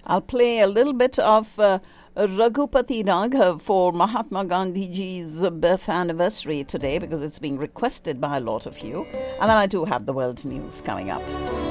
I'll play a little bit of Raghupati Raghav for Mahatma Gandhi ji's birth anniversary today because it's being requested by a lot of you. And then I do have the world news coming up.